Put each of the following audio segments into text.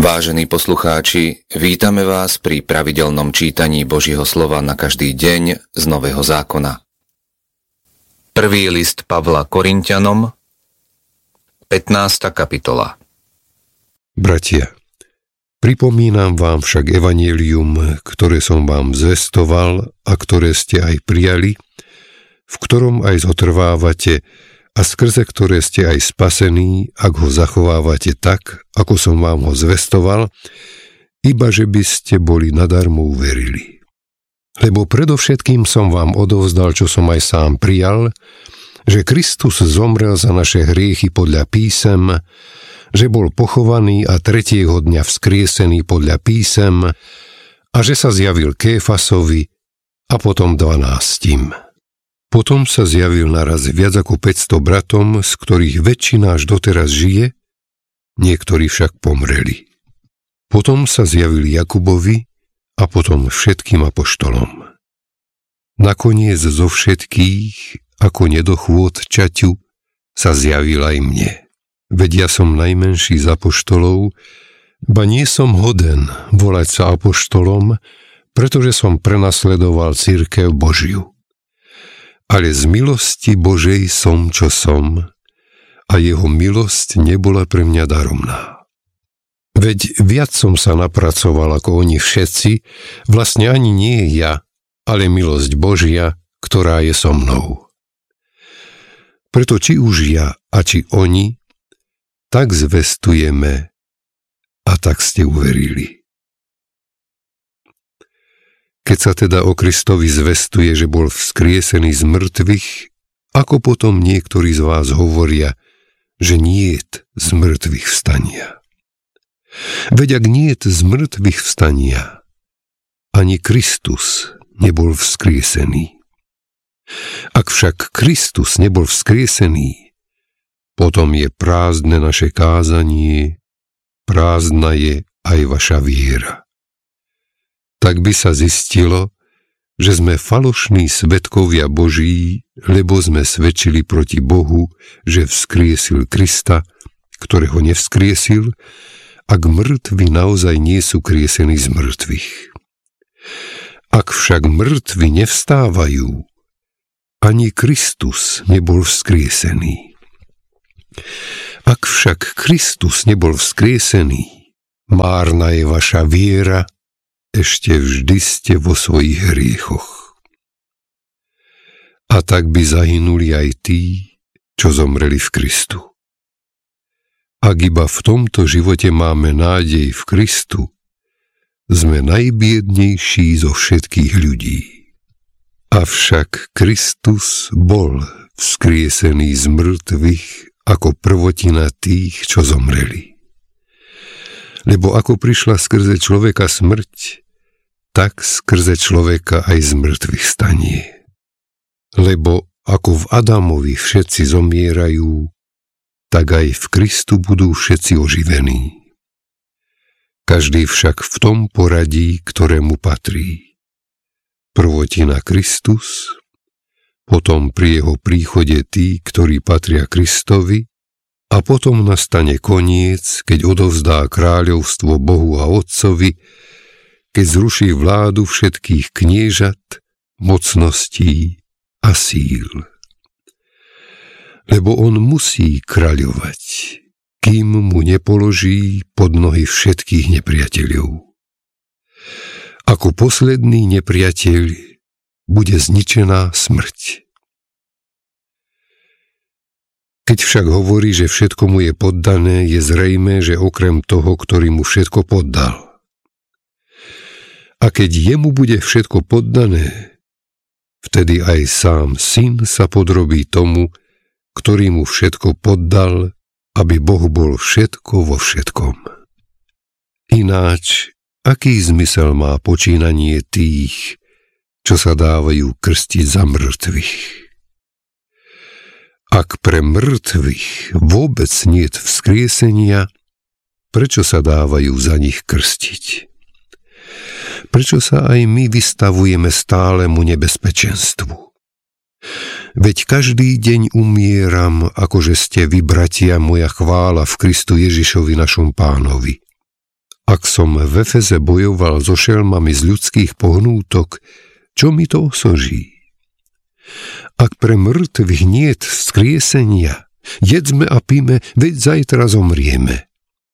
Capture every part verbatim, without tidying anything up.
Vážení poslucháči, vítame vás pri pravidelnom čítaní Božieho slova na každý deň z Nového zákona. Prvý list Pavla Korinťanom, pätnásta kapitola. Bratia, pripomínam vám však evanjelium, ktoré som vám zvestoval a ktoré ste aj prijali, v ktorom aj zotrvávate a skrze ktoré ste aj spasení, ak ho zachovávate tak, ako som vám ho zvestoval, iba že by ste boli nadarmo uverili. Lebo predovšetkým som vám odovzdal, čo som aj sám prijal, že Kristus zomrel za naše hriechy podľa písem, že bol pochovaný a tretieho dňa vzkriesený podľa písem a že sa zjavil Kéfasovi a potom dvanástim. Potom sa zjavil naraz viac ako päťsto bratom, z ktorých väčšina až doteraz žije, niektorí však pomreli. Potom sa zjavil Jakubovi a potom všetkým apoštolom. Nakoniec zo všetkých, ako nedochôd čaťu, sa zjavil aj mne. Veď ja som najmenší z apoštolov, ba nie som hoden volať sa apoštolom, pretože som prenasledoval cirkev Božiu. Ale z milosti Božej som, čo som, a jeho milosť nebola pre mňa daromná. Veď viac som sa napracoval ako oni všetci, vlastne ani nie ja, ale milosť Božia, ktorá je so mnou. Preto či už ja a či oni, tak zvestujeme a tak ste uverili. Keď sa teda o Kristovi zvestuje, že bol vzkriesený z mŕtvych, ako potom niektorí z vás hovoria, že niet z mŕtvych vstania. Veď ak niet z mŕtvych vstania, ani Kristus nebol vzkriesený. Ak však Kristus nebol vzkriesený, potom je prázdne naše kázanie, prázdna je aj vaša viera. Tak by sa zistilo, že sme falošní svedkovia Boží, lebo sme svedčili proti Bohu, že vzkriesil Krista, ktorého nevzkriesil, ak mŕtvi naozaj nie sú kriesení z mŕtvych. Ak však mŕtvi nevstávajú, ani Kristus nebol vzkriesený. Ak však Kristus nebol vzkriesený, márna je vaša viera, ešte vždy ste vo svojich hriechoch. A tak by zahynuli aj tí, čo zomreli v Kristu. Ak iba v tomto živote máme nádej v Kristu, sme najbiednejší zo všetkých ľudí. Avšak Kristus bol vzkriesený z mŕtvych ako prvotina tých, čo zomreli. Lebo ako prišla skrze človeka smrť, tak skrze človeka aj z mŕtvych stanie. Lebo ako v Adamovi všetci zomierajú, tak aj v Kristu budú všetci oživení. Každý však v tom poradí, ktorému patrí. Prvotina Kristus, potom pri jeho príchode tí, ktorí patria Kristovi, a potom nastane koniec, keď odovzdá kráľovstvo Bohu a Otcovi, keď zruší vládu všetkých kniežat, mocností a síl. Lebo on musí kráľovať, kým mu nepoloží pod nohy všetkých nepriateľov. Ako posledný nepriateľ bude zničená smrť. Keď však hovorí, že všetko mu je poddané, je zrejmé, že okrem toho, ktorý mu všetko poddal. A keď jemu bude všetko poddané, vtedy aj sám syn sa podrobí tomu, ktorý mu všetko poddal, aby Boh bol všetko vo všetkom. Ináč, aký zmysel má počínanie tých, čo sa dávajú krstiť za mŕtvych? Ak pre mŕtvych vôbec niet vzkriesenia, prečo sa dávajú za nich krstiť? Prečo sa aj my vystavujeme stálemu nebezpečenstvu? Veď každý deň umieram, akože ste vy, bratia, moja chvála v Kristu Ježišovi našom Pánovi. Ak som v Efeze bojoval so šelmami z ľudských pohnútok, čo mi to osoží? Ak pre mŕtvych niet vzkriesenia, jedzme a píme, veď zajtra zomrieme.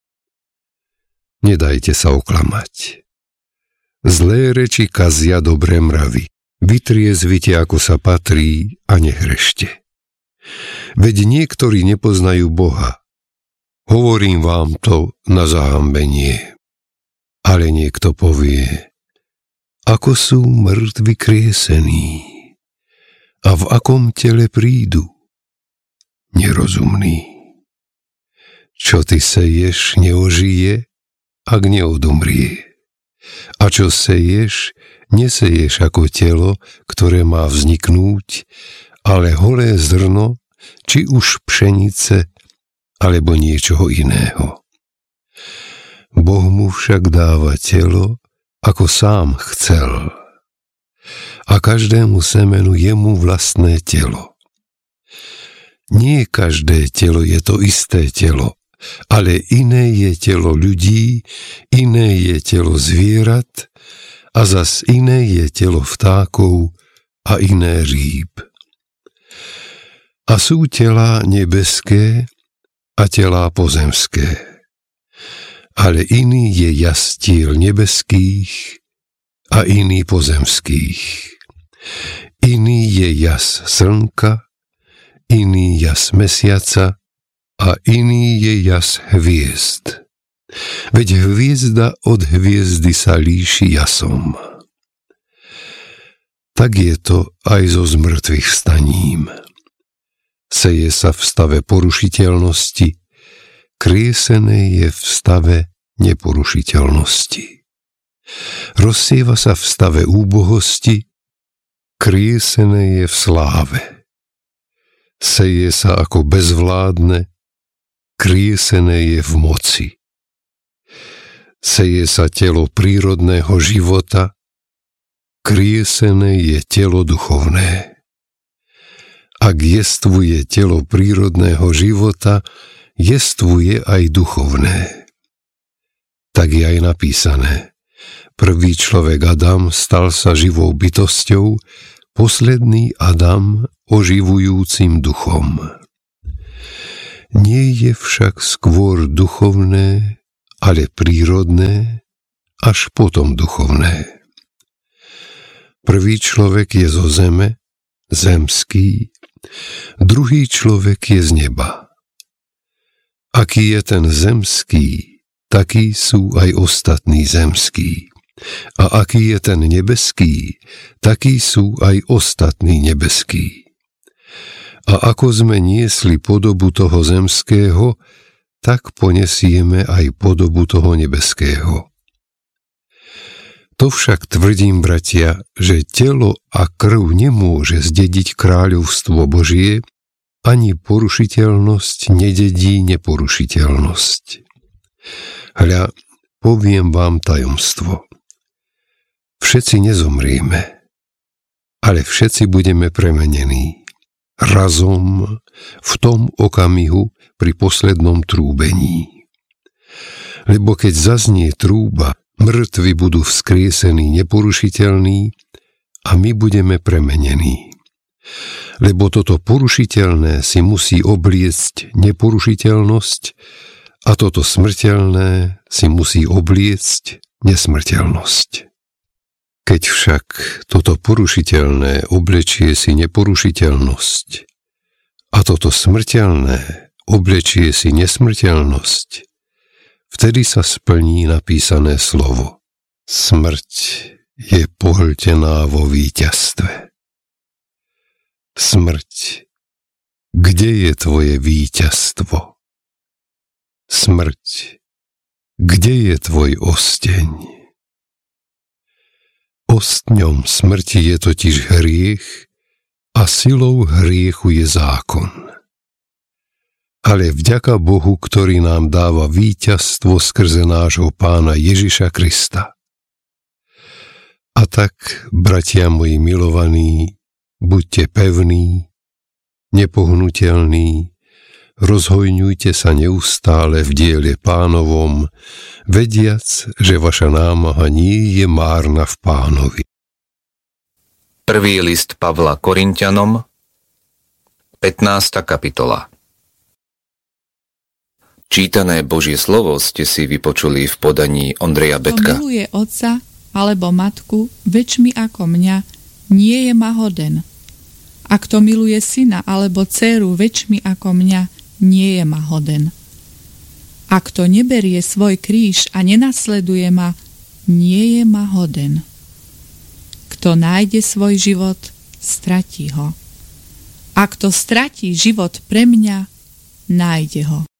Nedajte sa oklamať. Zlé reči kazia dobré mravy. Vytriezvite, ako sa patrí, a nehrešte. Veď niektorí nepoznajú Boha. Hovorím vám to na zahambenie. Ale niekto povie, ako sú mŕtvi kriesení a v akom tele prídu. Nerozumný. Čo ty seješ, neožije, ak neodumrie. A čo seješ, neseješ ako telo, ktoré má vzniknúť, ale holé zrno, či už pšenice, alebo niečoho iného. Boh mu však dáva telo, ako sám chcel. A každému semenu jemu vlastné telo. Nie každé telo je to isté telo, ale iné je telo ľudí, iné je telo zvierat a zas iné je telo vtákov a iné rýb. A sú telá nebeské a telá pozemské. Ale iný je jastiel nebeských a iný pozemských. Iný je jas slnka, iný jas mesiaca a iný je jas hviezd. Veď hviezda od hviezdy sa líši jasom. Tak je to aj so zmrtvých vstaním. Seje sa v stave porušiteľnosti, kriesené je v stave neporušiteľnosti. Rozsieva sa v stave úbohosti, kriesené je v sláve. Seje sa ako bezvládne, kriesené je v moci. Seje sa telo prírodného života, kriesené je telo duchovné. Ak jestvuje telo prírodného života, jestvuje aj duchovné. Tak je aj napísané. Prvý človek Adam stal sa živou bytosťou, posledný Adam oživujúcim duchom. Nie je však skôr duchovné, ale prírodné, až potom duchovné. Prvý človek je zo zeme, zemský, druhý človek je z neba. Aký je ten zemský, takí sú aj ostatní zemskí. A aký je ten nebeský, takí sú aj ostatní nebeskí. A ako sme niesli podobu toho zemského, tak ponesieme aj podobu toho nebeského. To však tvrdím, bratia, že telo a krv nemôže zdediť kráľovstvo Božie, ani porušiteľnosť nededí neporušiteľnosť. Hľa, poviem vám tajomstvo. Všetci nezomrieme, ale všetci budeme premenení. Razom, v tom okamihu, pri poslednom trúbení. Lebo keď zaznie trúba, mŕtvi budú vzkriesení neporušiteľní a my budeme premenení. Lebo toto porušiteľné si musí obliecť neporušiteľnosť a toto smrteľné si musí obliecť nesmrteľnosť. Keď však toto porušiteľné oblečie si neporušiteľnosť a toto smrteľné oblečie si nesmrteľnosť, vtedy sa splní napísané slovo. Smrť je pohltená vo víťazstve. Smrť, kde je tvoje víťazstvo? Smrť, kde je tvoj osteň? Ostňom smrti je totiž hriech a silou hriechu je zákon. Ale vďaka Bohu, ktorý nám dáva víťazstvo skrze nášho Pána Ježiša Krista. A tak, bratia moji milovaní, buďte pevní, nepohnutelní, rozhojňujte sa neustále v diele Pánovom, vediac, že vaša námaha nie je márna v Pánovi. Prvý list Pavla Korinťanom, pätnásta kapitola. Čítané Božie slovo ste si vypočuli v podaní Ondreja Betka. Kto miluje otca alebo matku väčšmi ako mňa, nie je ma hoden. A kto miluje syna alebo dcéru väčšmi ako mňa, nie je ma hoden. A kto neberie svoj kríž a nenasleduje ma, nie je ma hoden. Kto nájde svoj život, stratí ho. A kto stratí život pre mňa, nájde ho.